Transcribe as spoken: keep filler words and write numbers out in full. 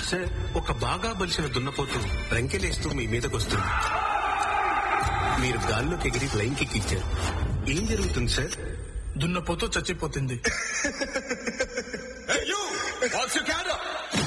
Sir, ఒక బాగా బలిసిన దున్నపోతు రంకెలేస్తూ మీ మీదకి వస్తుంది. మీరు గాల్లోకి ఎగిరి ఫ్లైన్ కిక్ ఇచ్చారు. ఏం జరుగుతుంది సార్? దున్నపోతూ చచ్చిపోతుంది. Hey, you! What's your cat up?